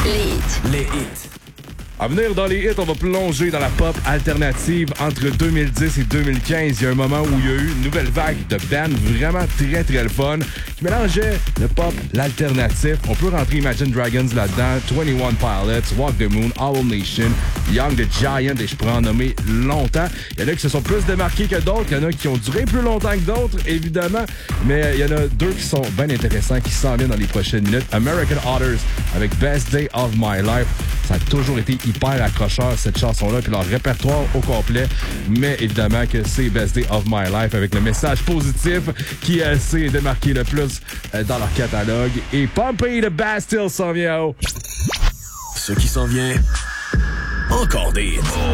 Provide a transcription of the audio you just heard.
Les hits. À venir dans les hits, on va plonger dans la pop alternative entre 2010 et 2015. Il y a un moment où il y a eu une nouvelle vague de bands vraiment très très le fun qui mélangeait le pop, l'alternatif. On peut rentrer Imagine Dragons là-dedans, 21 Pilots, Walk the Moon, Owl Nation, Young the Giant, et je pourrais en nommer longtemps. Il y en a qui se sont plus démarqués que d'autres, il y en a qui ont duré plus longtemps que d'autres, évidemment, mais il y en a deux qui sont bien intéressants, qui s'en viennent dans les prochaines minutes. American Otters avec Best Day of My Life. Ça a toujours été hyper accrocheur, cette chanson-là, puis leur répertoire au complet. Mais évidemment que c'est Best Day of My Life avec le message positif qui s'est démarqué le plus dans leur catalogue. Et Pompey the Bastille s'en vient. Ce qui s'en vient, encore des hits.